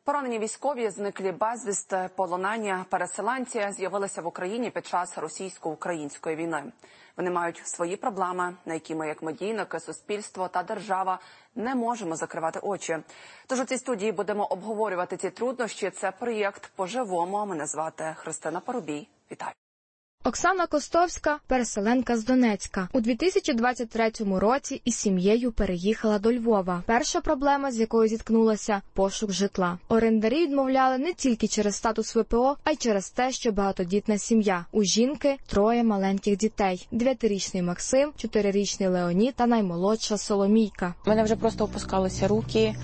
Поранені військові, зниклі безвісти, полонені переселенці з'явилися в Україні під час російсько-української війни. Вони мають свої проблеми, на які ми, як медійники, суспільство та держава, не можемо закривати очі. Тож у цій студії будемо обговорювати ці труднощі. Це проєкт «По-живому». Мене звати Христина Парубій. Вітаю. Оксана Костовська – переселенка з Донецька. У 2023 році із сім'єю переїхала до Львова. Перша проблема, з якою зіткнулася – пошук житла. Орендарі відмовляли не тільки через статус ВПО, а й через те, що багатодітна сім'я. У жінки 3 маленьких дітей – 9-річний Максим, 4-річний Леонід та наймолодша Соломійка. У мене вже просто опускалися руки.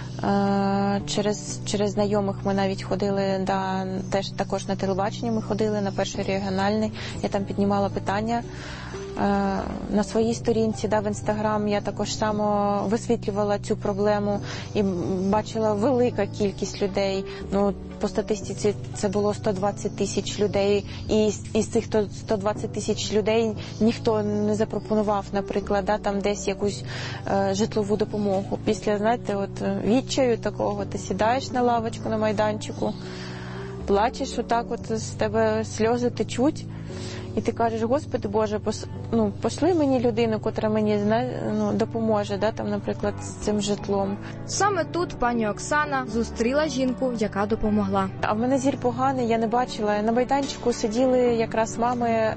Через знайомих ми навіть ходили, також на телебачення ми ходили, на Перший регіональний. Я там піднімала питання. На своїй сторінці, в Інстаграм, я також само висвітлювала цю проблему і бачила велика кількість людей. По статистиці це було 120 тисяч людей, і із цих 120 тисяч людей ніхто не запропонував, наприклад, там десь якусь житлову допомогу. Після, відчаю такого, ти сідаєш на лавочку на майданчику, плачеш отак, з тебе сльози течуть. І ти кажеш: Господи Боже, пошли мені людину, котра мені допоможе, наприклад, з цим житлом. Саме тут пані Оксана зустріла жінку, яка допомогла. А в мене зір поганий, я не бачила. На майданчику сиділи якраз мами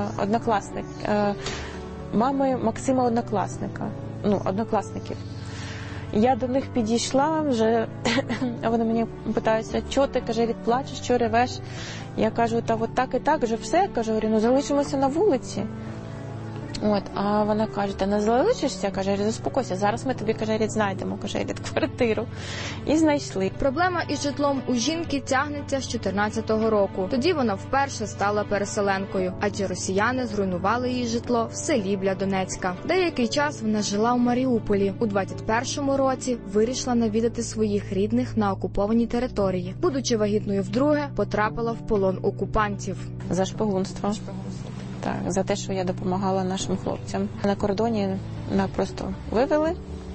мами Максима однокласників. Я до них підійшла вже, а вони мені питаються: що ти, каже, плачеш, що ревеш? Я кажу: та от так і так, вже все, кажу, залишимося на вулиці. А вона каже: та не залишишся, каже, заспокойся, зараз ми тобі, каже, знайдемо, каже, квартиру. І знайшли. Проблема із житлом у жінки тягнеться з 14-го року. Тоді вона вперше стала переселенкою, адже росіяни зруйнували її житло в селі біля Донецька. Деякий час вона жила у Маріуполі. У 21-му році вирішила навідати своїх рідних на окупованій території. Будучи вагітною вдруге, потрапила в полон окупантів. За шпигунство. Так, за те, що я допомагала нашим хлопцям. На кордоні нас просто вивели,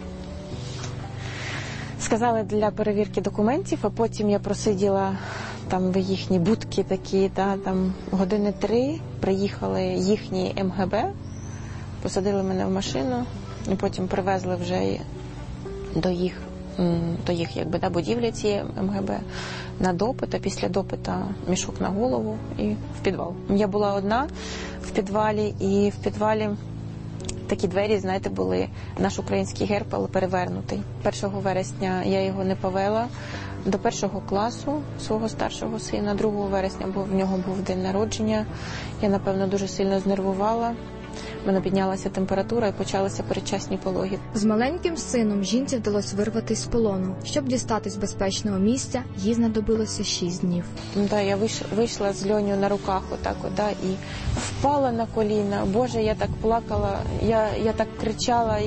сказали для перевірки документів, а потім я просиділа там в їхні будки такі, там години 3, приїхали їхні МГБ, посадили мене в машину, і потім привезли вже до їх будівлі цієї МГБ на допит, а після допита мішок на голову і в підвал. Я була одна в підвалі, і в підвалі такі двері, були наш український герб, але перевернутий. 1 вересня я його не повела до 1 класу свого старшого сина. 2 вересня в нього був день народження. Я, напевно, дуже сильно знервувала. У мене піднялася температура і почалися передчасні пологи. З маленьким сином жінці вдалося вирватися з полону. Щоб дістатись з безпечного місця, їй знадобилося 6 днів. Я вийшла з Льонею на руках і впала на коліна. Боже, я так плакала, я так кричала,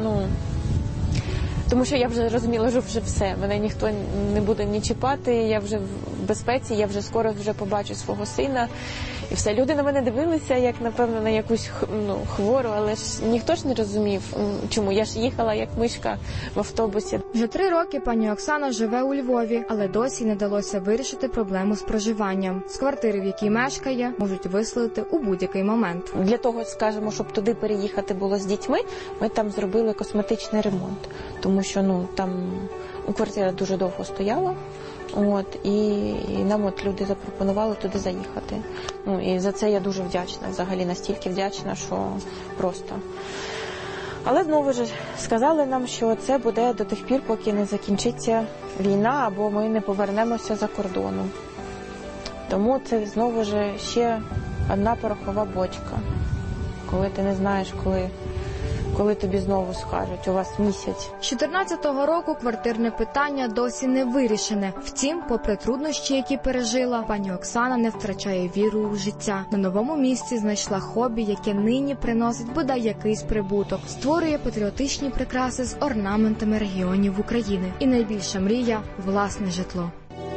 тому що я вже розуміла, що вже все, мене ніхто не буде ні чіпати, я вже в безпеці, я вже скоро побачу свого сина. І все, люди на мене дивилися, як, напевно, на якусь хвору, але ж ніхто ж не розумів, чому. Я ж їхала, як мишка, в автобусі. Вже 3 роки пані Оксана живе у Львові, але досі не вдалося вирішити проблему з проживанням. З квартири, в якій мешкає, можуть виселити у будь-який момент. Для того, скажімо, щоб туди переїхати було з дітьми, ми там зробили косметичний ремонт. Тому що, там квартира дуже довго стояла. І нам люди запропонували туди заїхати. І за це я дуже вдячна, взагалі настільки вдячна, що просто. Але знову ж сказали нам, що це буде до тих пір, поки не закінчиться війна, або ми не повернемося за кордону. Тому це знову ж ще одна порохова бочка, коли ти не знаєш, коли тобі знову скажуть: у вас місяць. З 14-го року квартирне питання досі не вирішене. Втім, попри труднощі, які пережила, пані Оксана не втрачає віру у життя. На новому місці знайшла хобі, яке нині приносить бодай якийсь прибуток. Створює патріотичні прикраси з орнаментами регіонів України. І найбільша мрія – власне житло.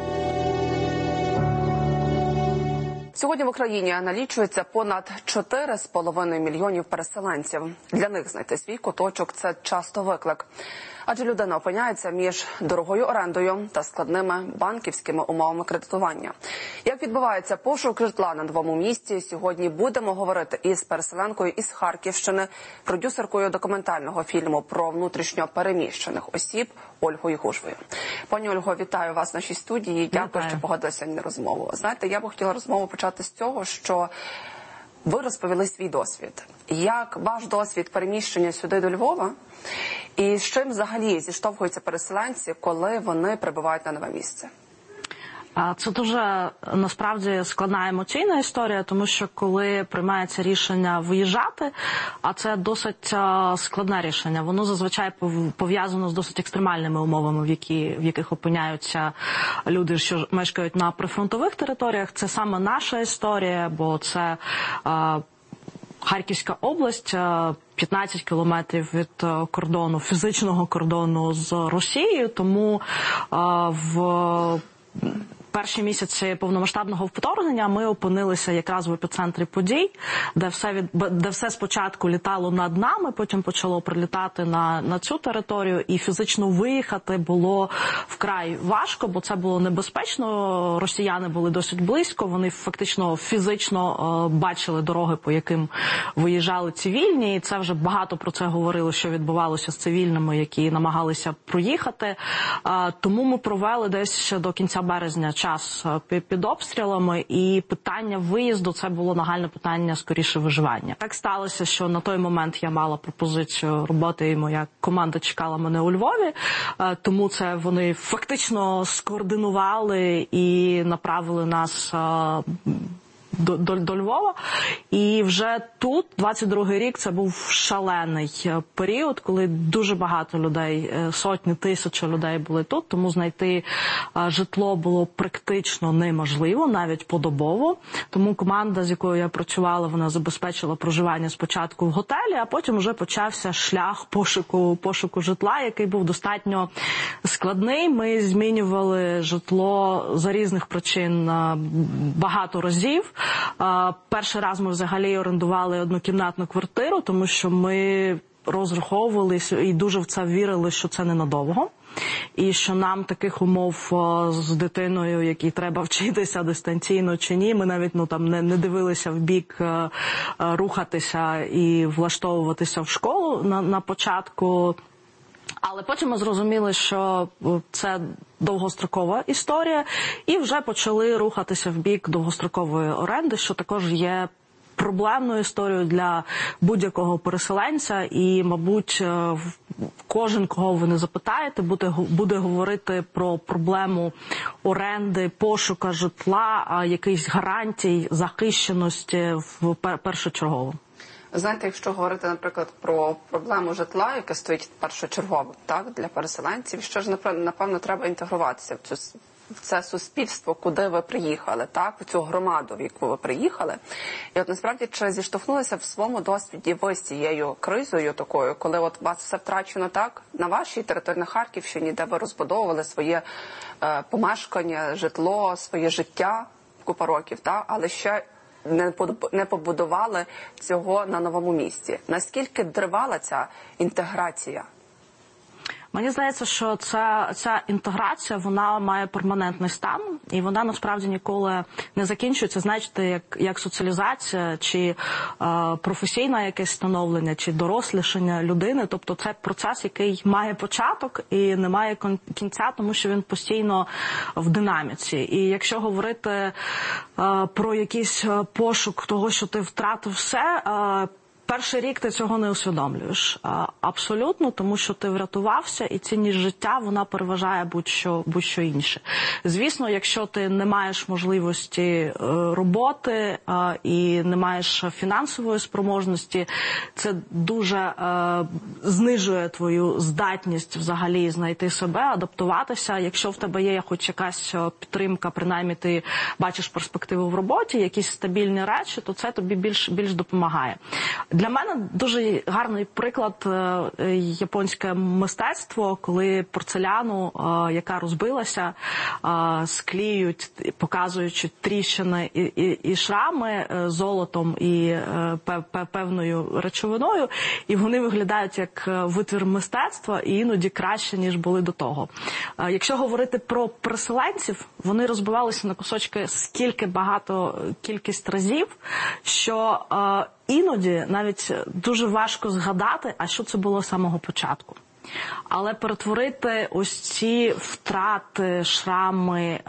Сьогодні в Україні налічується понад 4,5 мільйонів переселенців. Для них знайти свій куточок – це часто виклик. Адже людина опиняється між дорогою орендою та складними банківськими умовами кредитування. Як відбувається пошук житла на новому місці, сьогодні будемо говорити із переселенкою із Харківщини, продюсеркою документального фільму про внутрішньо переміщених осіб Ольгою Гужвою. Пані Ольго, вітаю вас в нашій студії. Дякую, що погодилися на розмову. Знаєте, я б хотіла розмову почати з цього, що ви розповіли свій досвід. Як ваш досвід переміщення сюди до Львова і з чим взагалі зіштовхуються переселенці, коли вони прибувають на нове місце? Це дуже, насправді, складна емоційна історія, тому що коли приймається рішення виїжджати, а це досить складне рішення, воно зазвичай пов'язано з досить екстремальними умовами, в яких опиняються люди, що мешкають на прифронтових територіях. Це саме наша історія, бо це Харківська область, 15 кілометрів від кордону, фізичного кордону з Росією, тому в перші місяці повномасштабного вторгнення ми опинилися якраз в епіцентрі подій, де все спочатку літало над нами, потім почало прилітати на цю територію, і фізично виїхати було вкрай важко, бо це було небезпечно. Росіяни були досить близько, вони фактично фізично бачили дороги, по яким виїжджали цивільні, і це вже багато про це говорили, що відбувалося з цивільними, які намагалися проїхати. Тому ми провели десь ще до кінця березня час під обстрілами, і питання виїзду – це було нагальне питання, скоріше, виживання. Так сталося, що на той момент я мала пропозицію роботи, і моя команда чекала мене у Львові, тому це вони фактично скоординували і направили нас до Львова. І вже тут, 22-й рік, це був шалений період, коли дуже багато людей, сотні, тисячі людей були тут, тому знайти житло було практично неможливо, навіть подобово. Тому команда, з якою я працювала, вона забезпечила проживання спочатку в готелі, а потім вже почався шлях пошуку житла, який був достатньо складний. Ми змінювали житло за різних причин багато разів. Перший раз ми взагалі орендували однокімнатну квартиру, тому що ми розраховувалися і дуже в це вірили, що це ненадовго. І що нам таких умов з дитиною, якій треба вчитися дистанційно чи ні, ми навіть не дивилися в бік рухатися і влаштовуватися в школу на початку. Але потім ми зрозуміли, що це довгострокова історія, і вже почали рухатися в бік довгострокової оренди, що також є проблемною історією для будь-якого переселенця, і, мабуть, кожен, кого ви не запитаєте, буде говорити про проблему оренди, пошука житла, якихось гарантій захищеності в першочергово. Знаєте, якщо говорити, наприклад, про проблему житла, яке стоїть першочергово, так, для переселенців, що ж, напевно, треба інтегруватися в це суспільство, куди ви приїхали, так, в цю громаду, в яку ви приїхали. І от насправді, чи зіштовхнулися в своєму досвіді ви з цією кризою такою, коли от у вас все втрачено, так, на вашій території, на Харківщині, де ви розбудовували своє помешкання, житло, своє життя купа років, так, але ще не побудували цього на новому місці. Наскільки тривала ця інтеграція? Мені здається, що ця інтеграція, вона має перманентний стан, і вона насправді ніколи не закінчується, знаєте, як соціалізація, чи професійне якесь становлення, чи дорослішання людини. Тобто це процес, який має початок і не має кінця, тому що він постійно в динаміці. І якщо говорити про якийсь пошук того, що ти втратив все, перший рік ти цього не усвідомлюєш абсолютно, тому що ти врятувався, і цінність життя, вона переважає будь-що інше. Звісно, якщо ти не маєш можливості роботи і не маєш фінансової спроможності, це дуже знижує твою здатність взагалі знайти себе, адаптуватися. Якщо в тебе є хоч якась підтримка, принаймні ти бачиш перспективу в роботі, якісь стабільні речі, то це тобі більш допомагає. Для мене дуже гарний приклад японське мистецтво, коли порцеляну, яка розбилася, склеюють, показуючи тріщини і шрами золотом і певною речовиною, і вони виглядають як витвір мистецтва і іноді краще, ніж були до того. Якщо говорити про переселенців, вони розбивалися на кусочки кількість разів, що іноді навіть дуже важко згадати, а що це було з самого початку. Але перетворити ось ці втрати, шрами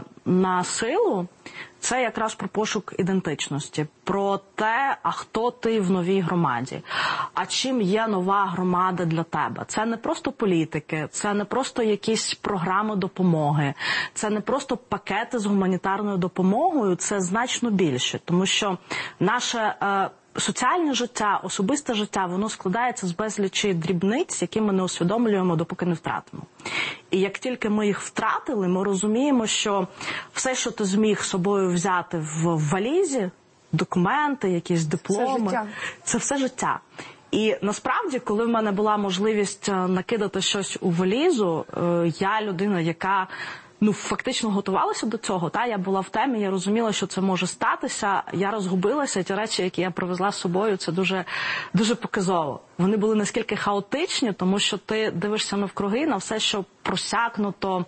на силу – це якраз про пошук ідентичності, про те, а хто ти в новій громаді, а чим є нова громада для тебе. Це не просто політики, це не просто якісь програми допомоги, це не просто пакети з гуманітарною допомогою, це значно більше, тому що наше соціальне життя, особисте життя, воно складається з безлічі дрібниць, які ми не усвідомлюємо, допоки не втратимо. І як тільки ми їх втратили, ми розуміємо, що все, що ти зміг з собою взяти в валізі, документи, якісь дипломи, це все життя. І насправді, коли в мене була можливість накидати щось у валізу, я людина, яка фактично готувалася до цього, я була в темі, я розуміла, що це може статися, я розгубилася, ті речі, які я привезла з собою, це дуже, дуже показово. Вони були наскільки хаотичні, тому що ти дивишся навкруги на все, що просякнуто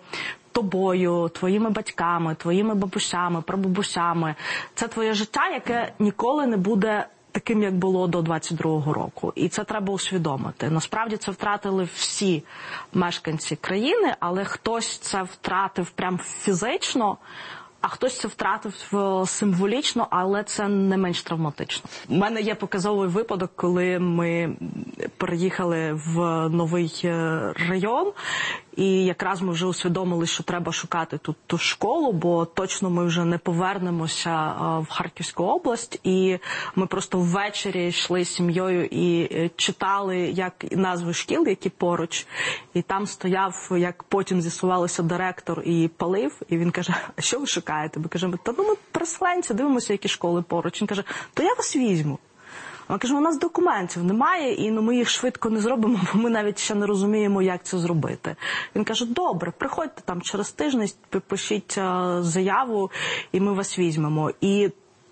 тобою, твоїми батьками, твоїми бабусями, прабабусями. Це твоє життя, яке ніколи не буде таким, як було до 22-го року. І це треба усвідомити. Насправді це втратили всі мешканці країни, але хтось це втратив прям фізично, а хтось це втратив символічно, але це не менш травматично. У мене є показовий випадок, коли ми переїхали в новий район, і якраз ми вже усвідомили, що треба шукати тут ту школу, бо точно ми вже не повернемося в Харківську область. І ми просто ввечері йшли з сім'єю і читали як назви шкіл, які поруч. І там стояв, як потім з'ясувалося, директор і палив. І він каже, а що ви шукаєте? Ми кажемо, ми переселенці, дивимося, які школи поруч. Він каже, то я вас візьму. Вона каже, у нас документів немає, і ми їх швидко не зробимо, бо ми навіть ще не розуміємо, як це зробити. Він каже, добре, приходьте там через тиждень, пишіть заяву, і ми вас візьмемо. І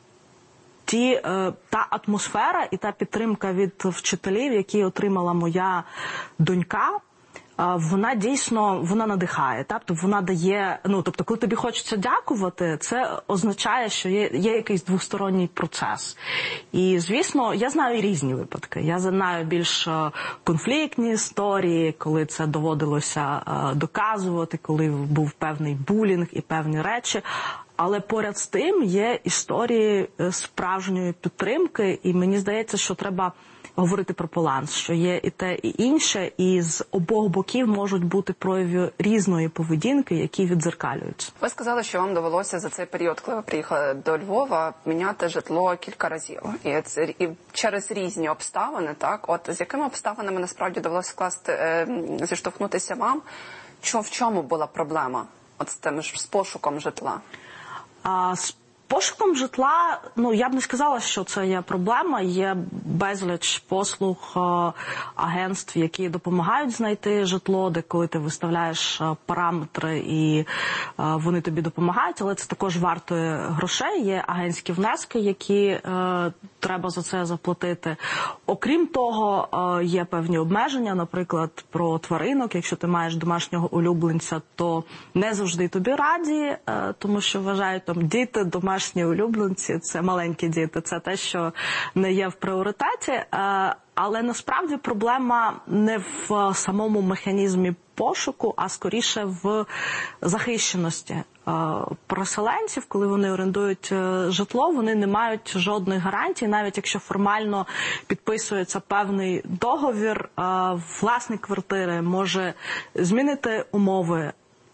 та атмосфера і та підтримка від вчителів, які отримала моя донька, вона дійсно, вона надихає, тобто вона дає, тобто коли тобі хочеться дякувати, це означає, що є якийсь двосторонній процес. І, звісно, я знаю і різні випадки. Я знаю більш конфліктні історії, коли це доводилося доказувати, коли був певний булінг і певні речі. Але поряд з тим є історії справжньої підтримки, і мені здається, що треба говорити про баланс, що є і те, і інше, і з обох боків можуть бути прояви різної поведінки, які віддзеркалюються. Ви сказали, що вам довелося за цей період, коли ви приїхали до Львова, міняти житло кілька разів. І через різні обставини, так? От з якими обставинами насправді довелося зіштовхнутися вам? В чому була проблема з пошуком житла? З пошуком житла, я б не сказала, що це є проблема. Є безліч послуг агентств, які допомагають знайти житло, де коли ти виставляєш параметри і вони тобі допомагають, але це також вартує грошей. Є агентські внески, які треба за це заплатити. Окрім того, є певні обмеження, наприклад, про тваринок. Якщо ти маєш домашнього улюбленця, то не завжди тобі раді, тому що вважають діти, домашні улюбленці, це маленькі діти, це те, що не є в пріоритеті. Але насправді проблема не в самому механізмі пошуку, а скоріше в захищеності переселенців. Коли вони орендують житло, вони не мають жодних гарантій, навіть якщо формально підписується певний договір, власник квартири може змінити умови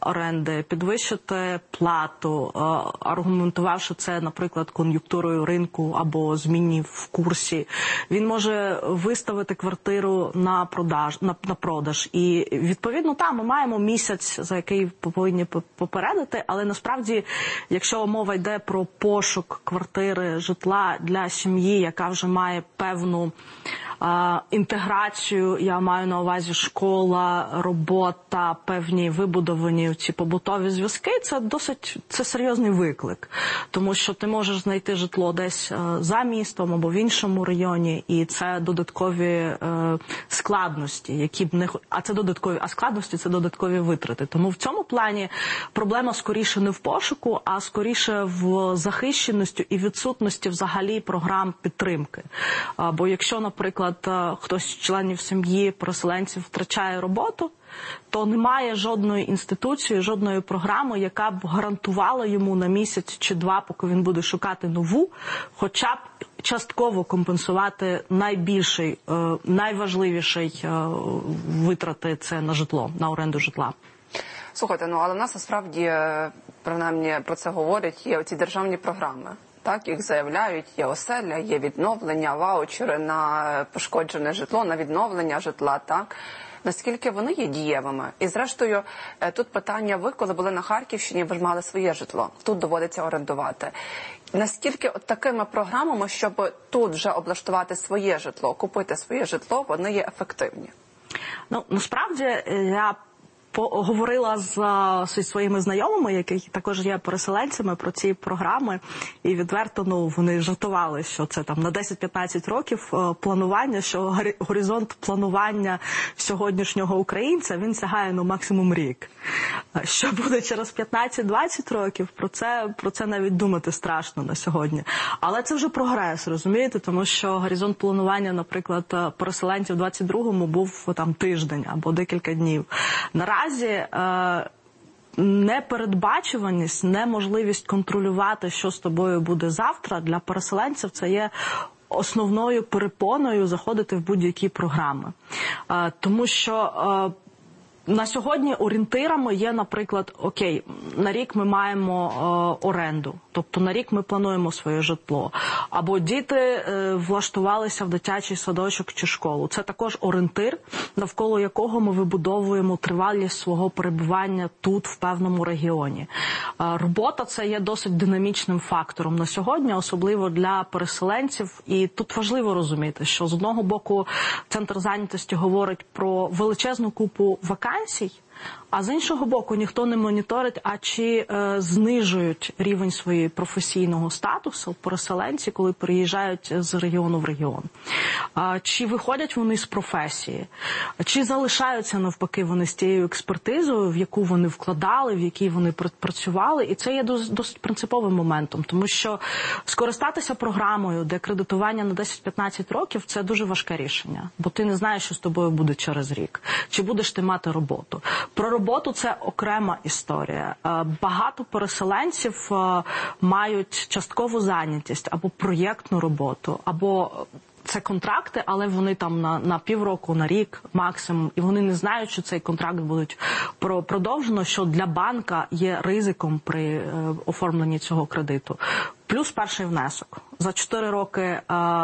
оренди, підвищити плату, аргументувавши це, наприклад, кон'юнктурою ринку або зміні в курсі. Він може виставити квартиру на продаж. І, відповідно, ми маємо місяць, за який повинні попередити, але насправді, якщо мова йде про пошук квартири, житла для сім'ї, яка вже має певну інтеграцію, я маю на увазі школа, робота, певні вибудовані ці побутові зв'язки, це серйозний виклик. Тому що ти можеш знайти житло десь за містом або в іншому районі, і це додаткові складності, які б не... А складності – це додаткові витрати. Тому в цьому плані проблема скоріше не в пошуку, а скоріше в захищеності і відсутності взагалі програм підтримки. Бо якщо, наприклад, хтось з членів сім'ї переселенців втрачає роботу, то немає жодної інституції, жодної програми, яка б гарантувала йому на місяць чи два, поки він буде шукати нову, хоча б частково компенсувати найважливіший витрати – це на житло, на оренду житла. Слухайте, але в нас насправді, принаймні про це говорять, є оці державні програми. Так, їх заявляють, є оселя, є відновлення, ваучери на пошкоджене житло, на відновлення житла, так? Наскільки вони є дієвими? І зрештою, тут питання, ви, коли були на Харківщині, ви ж мали своє житло, тут доводиться орендувати. Наскільки от такими програмами, щоб тут вже облаштувати своє житло, купити своє житло, вони є ефективні? Насправді, я говорила зі своїми знайомими, які також є переселенцями, про ці програми, і відверто, вони жартували, що це там на 10-15 років планування, що горизонт планування сьогоднішнього українця, він сягає, максимум рік. Що буде через 15-20 років, про це навіть думати страшно на сьогодні. Але це вже прогрес, розумієте, тому що горизонт планування, наприклад, переселенців в 22-му був там тиждень або декілька днів. Наразі непередбачуваність, неможливість контролювати, що з тобою буде завтра, для переселенців це є основною перепоною заходити в будь-які програми. Тому що на сьогодні орієнтирами є, наприклад, на рік ми маємо оренду, тобто на рік ми плануємо своє житло, або діти влаштувалися в дитячий садочок чи школу. Це також орієнтир, навколо якого ми вибудовуємо тривалість свого перебування тут, в певному регіоні. Робота – це є досить динамічним фактором на сьогодні, особливо для переселенців. І тут важливо розуміти, що з одного боку Центр зайнятості говорить про величезну купу вакансій, а з іншого боку ніхто не моніторить, чи знижують рівень своєї професійного статусу переселенці, коли переїжджають з регіону в регіон. Чи виходять вони з професії, чи залишаються навпаки вони з тією експертизою, в яку вони вкладали, в якій вони працювали. І це є досить принциповим моментом, тому що скористатися програмою, де кредитування на 10-15 років – це дуже важке рішення, бо ти не знаєш, що з тобою буде через рік, чи будеш ти мати роботу. Про роботу – це окрема історія. Багато переселенців мають часткову зайнятість або проєктну роботу, або це контракти, але вони там на півроку, на рік максимум, і вони не знають, що цей контракт будуть продовжено, що для банка є ризиком при оформленні цього кредиту. Плюс перший внесок. За 4 роки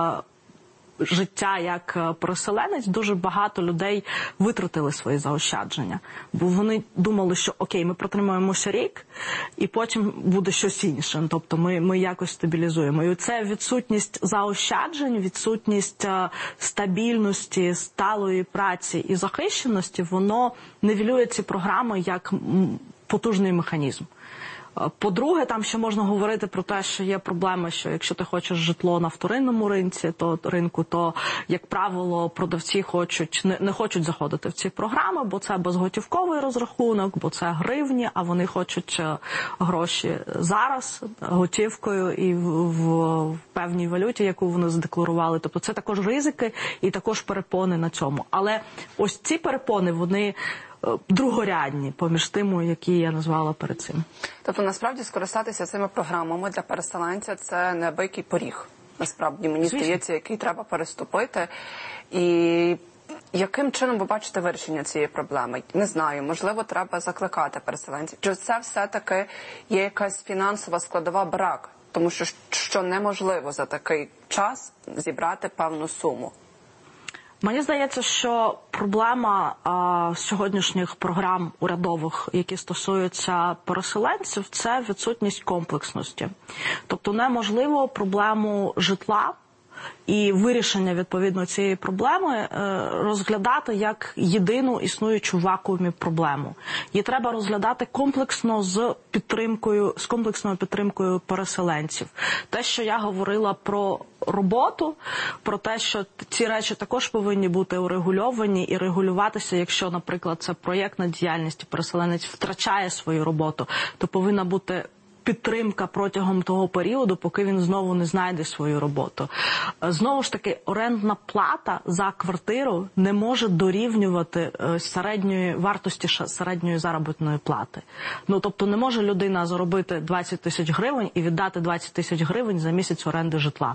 життя як переселенець дуже багато людей витратили свої заощадження. Бо вони думали, що ми протримаємося рік, і потім буде щось інше. Тобто ми якось стабілізуємо. І це відсутність заощаджень, відсутність стабільності, сталої праці і захищеності, воно нівелює ці програми як потужний механізм. По-друге, там ще можна говорити про те, що є проблема, що якщо ти хочеш житло на вторинному ринку, то, як правило, продавці не хочуть заходити в ці програми, бо це безготівковий розрахунок, бо це гривні, а вони хочуть гроші зараз готівкою і в певній валюті, яку вони задекларували. Тобто це також ризики і також перепони на цьому. Але ось ці перепони, вони другорядні поміж тими, які я назвала перед цим. Тобто, насправді, скористатися цими програмами для переселенця – це неабиякий поріг. Насправді, мені здається, який треба переступити. І Яким чином ви бачите вирішення цієї проблеми? Не знаю, можливо, треба закликати переселенців. Чи це все-таки є якась фінансова складова брак? Тому що неможливо за такий час зібрати певну суму. Мені здається, що проблема сьогоднішніх програм урядових, які стосуються переселенців, це відсутність комплексності. Тобто неможливо проблему житла і вирішення, відповідно, цієї проблеми розглядати як єдину існуючу в вакуумі проблему. Її треба розглядати комплексно з комплексною підтримкою переселенців. Те, що я говорила про роботу, про те, що ці речі також повинні бути урегульовані і регулюватися, якщо, наприклад, це проєктна діяльність, і переселенець втрачає свою роботу, то повинна бути підтримка протягом того періоду, поки він знову не знайде свою роботу. Знову ж таки, орендна плата за квартиру не може дорівнювати середньої вартості середньої заробітної плати. Тобто не може людина заробити 20 тисяч гривень і віддати 20 тисяч гривень за місяць оренди житла.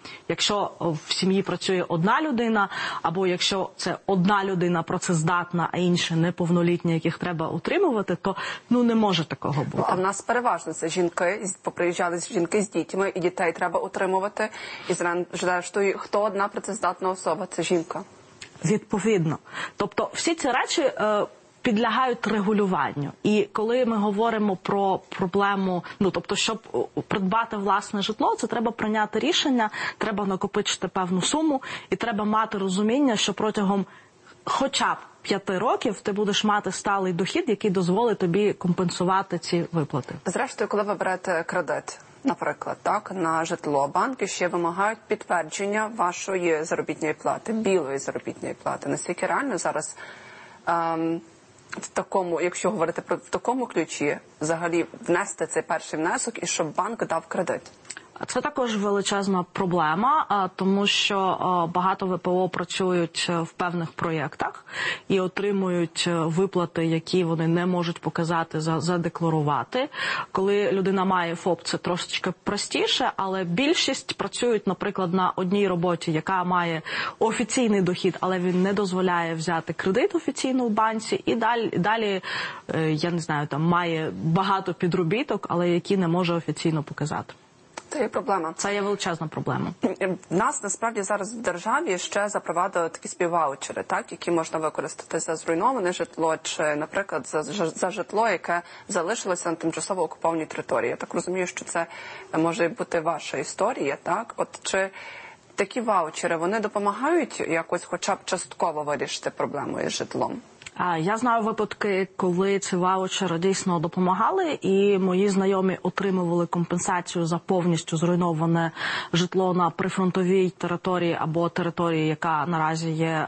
Якщо в сім'ї працює одна людина, або якщо це одна людина працездатна, а інші неповнолітні, яких треба утримувати, то не може такого бути. А в нас переважно це жінки, поприїжджали жінки з дітьми, і дітей треба утримувати. І зрештою, хто одна працездатна особа? Це жінка. Відповідно. Тобто всі ці речі підлягають регулюванню. І коли ми говоримо про проблему, тобто, щоб придбати власне житло, це треба прийняти рішення, треба накопичити певну суму, і треба мати розуміння, що протягом хоча б 5 років ти будеш мати сталий дохід, який дозволить тобі компенсувати ці виплати. Зрештою, коли ви берете кредит, наприклад, на житло, банки ще вимагають підтвердження вашої заробітної плати, білої заробітної плати. Наскільки реально зараз в такому, якщо говорити про в такому ключі, взагалі внести цей перший внесок і щоб банк дав кредит? Це також величезна проблема, тому що багато ВПО працюють в певних проєктах і отримують виплати, які вони не можуть показати, задекларувати. Коли людина має ФОП, це трошечки простіше, але більшість працюють, наприклад, на одній роботі, яка має офіційний дохід, але він не дозволяє взяти кредит офіційно в банці, і далі я не знаю, має багато підробіток, але які не може офіційно показати. Це є проблема. Це є величезна проблема. В нас, насправді, зараз в державі ще запровадили такі співваучери, які можна використати за зруйноване житло чи, наприклад, за житло, яке залишилося на тимчасово окупованій території. Я так розумію, що це може бути ваша історія, так? Чи такі ваучери, вони допомагають якось хоча б частково вирішити проблему із житлом? Я знаю випадки, коли ці ваучери дійсно допомагали, і мої знайомі отримували компенсацію за повністю зруйноване житло на прифронтовій території або території, яка наразі є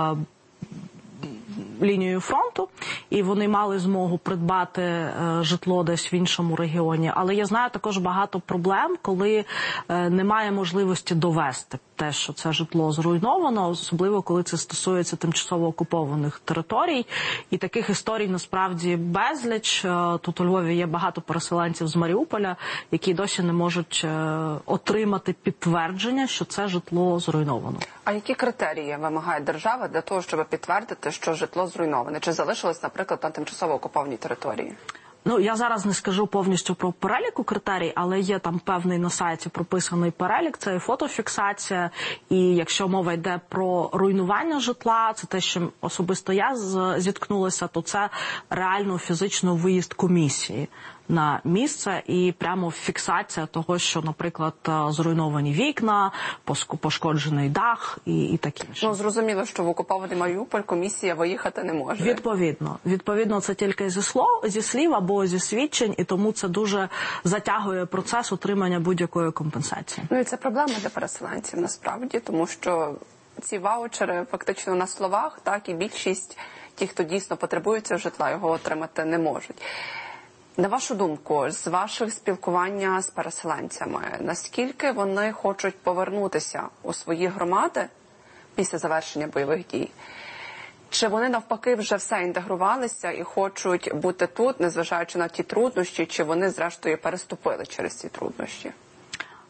лінією фронту, і вони мали змогу придбати житло десь в іншому регіоні. Але я знаю також багато проблем, коли немає можливості довести те, що це житло зруйновано, особливо коли це стосується тимчасово окупованих територій. І таких історій насправді безліч. Тут у Львові є багато переселенців з Маріуполя, які досі не можуть отримати підтвердження, що це житло зруйновано. А які критерії вимагає держава для того, щоб підтвердити, що житло зруйноване? Чи залишилось, наприклад, на тимчасово окупованій території? Я зараз не скажу повністю про переліку критерій, але є там певний на сайті прописаний перелік, це і фотофіксація, і якщо мова йде про руйнування житла, це те, що особисто я зіткнулася, то це реально фізично виїзд комісії на місце і прямо фіксація того, що, наприклад, зруйновані вікна, пошкоджений дах і таке інше. Зрозуміло, що в окупований Маріуполь комісія виїхати не може. Відповідно, це тільки зі слів або зі свідчень, і тому це дуже затягує процес отримання будь-якої компенсації. І це проблема для переселенців, насправді, тому що ці ваучери фактично на словах, і більшість тих, хто дійсно потребує цього житла, його отримати не можуть. На вашу думку, з ваших спілкування з переселенцями, наскільки вони хочуть повернутися у свої громади після завершення бойових дій? Чи вони навпаки вже все інтегрувалися і хочуть бути тут, незважаючи на ті труднощі, чи вони зрештою переступили через ці труднощі?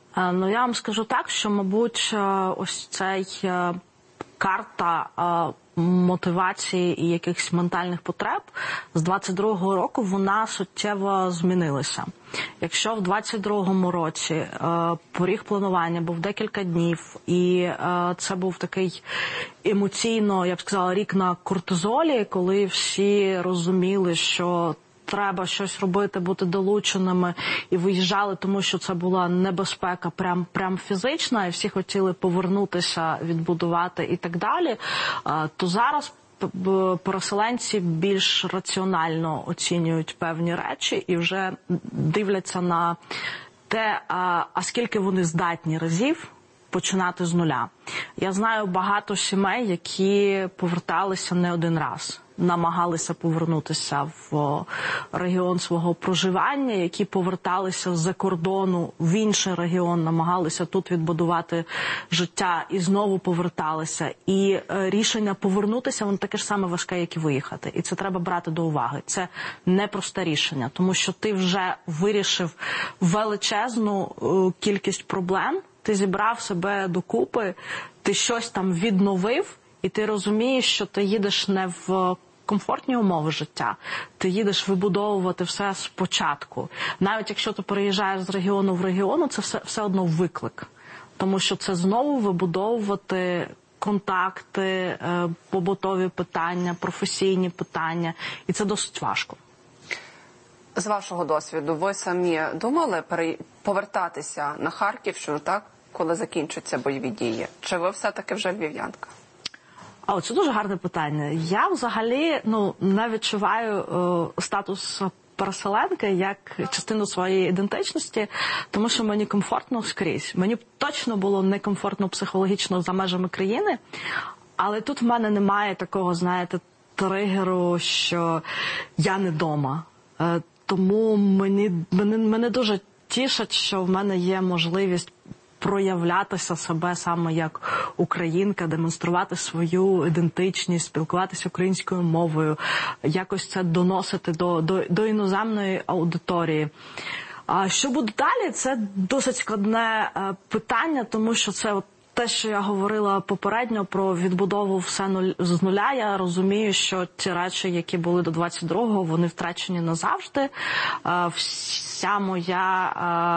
Я вам скажу так, що, мабуть, ось цей карта мотивації і якихось ментальних потреб з 22-го року вона суттєво змінилася. Якщо в 22-му році поріг планування був декілька днів, і це був такий емоційно, я б сказала, рік на кортизолі, коли всі розуміли, що треба щось робити, бути долученими, і виїжджали, тому що це була небезпека прям фізична, і всі хотіли повернутися, відбудувати і так далі, то зараз переселенці більш раціонально оцінюють певні речі і вже дивляться на те, а скільки вони здатні разів починати з нуля. Я знаю багато сімей, які поверталися не один раз, намагалися повернутися в регіон свого проживання, які поверталися з-за кордону в інший регіон, намагалися тут відбудувати життя і знову поверталися. І рішення повернутися, воно таке ж саме важке, як і виїхати. І це треба брати до уваги. Це непросте рішення, тому що ти вже вирішив величезну кількість проблем, ти зібрав себе докупи, ти щось там відновив, і ти розумієш, що ти їдеш не в комфортні умови життя, ти їдеш вибудовувати все спочатку. Навіть якщо ти переїжджаєш з регіону в регіон, це все одно виклик. Тому що це знову вибудовувати контакти, побутові питання, професійні питання, і це досить важко. З вашого досвіду, ви самі думали повертатися на Харківщину, так, коли закінчаться бойові дії? Чи ви все-таки вже львів'янка? Це дуже гарне питання. Я взагалі не відчуваю статус переселенки як частину своєї ідентичності, тому що мені комфортно скрізь. Мені точно було некомфортно психологічно за межами країни, але тут в мене немає такого, знаєте, тригеру, що я не вдома. Тому мене дуже тішить, що в мене є можливість проявлятися себе саме як українка, демонструвати свою ідентичність, спілкуватися українською мовою, якось це доносити до іноземної аудиторії. А що буде далі? Це досить складне питання, тому що це те, що я говорила попередньо про відбудову все з нуля, я розумію, що ті речі, які були до 22-го, вони втрачені назавжди. Вся моя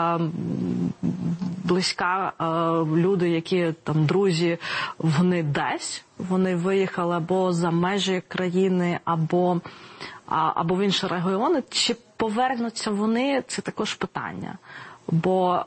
близька люди, які там друзі, вони десь, вони виїхали або за межі країни, або в інші регіони. Чи повернуться вони, це також питання. Бо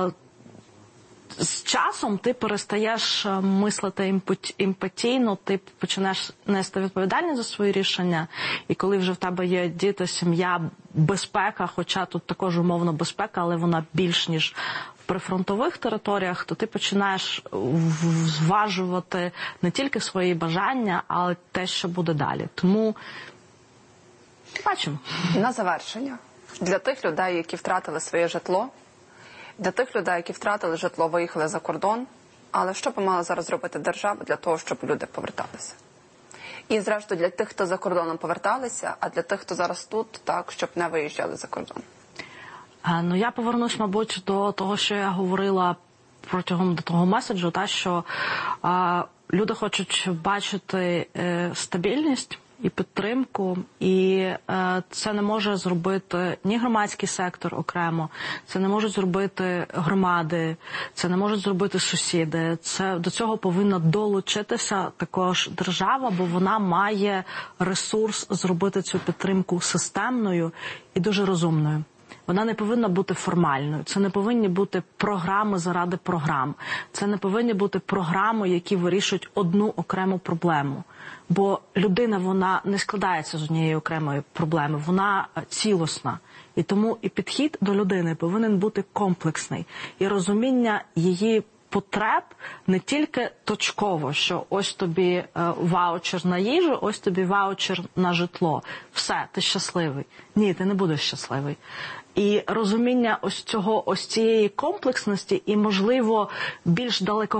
з часом ти перестаєш мислити емпатійно, ти починаєш нести відповідальність за свої рішення, і коли вже в тебе є діти, сім'я, безпека, хоча тут також умовно безпека, але вона більш ніж в прифронтових територіях, то ти починаєш зважувати не тільки свої бажання, але те, що буде далі. Тому бачимо. На завершення, для тих людей, які втратили своє житло, для тих людей, які втратили житло, виїхали за кордон, але що б мала зараз зробити держава для того, щоб люди поверталися? І, зрештою, для тих, хто за кордоном поверталися, а для тих, хто зараз тут, так, щоб не виїжджали за кордон. Я повернусь, мабуть, до того, що я говорила протягом того меседжу, що люди хочуть бачити стабільність і підтримку, і це не може зробити ні громадський сектор окремо, це не можуть зробити громади, це не можуть зробити сусіди. До цього повинна долучитися також держава, бо вона має ресурс зробити цю підтримку системною і дуже розумною. Вона не повинна бути формальною. Це не повинні бути програми заради програм. Це не повинні бути програми, які вирішують одну окрему проблему. Бо людина, вона не складається з однієї окремої проблеми, вона цілісна. І тому і підхід до людини повинен бути комплексний. І розуміння її потреб не тільки точково, що ось тобі ваучер на їжу, ось тобі ваучер на житло. Все, ти щасливий. Ні, ти не будеш щасливий. І розуміння ось цієї комплексності і, можливо, більш далеко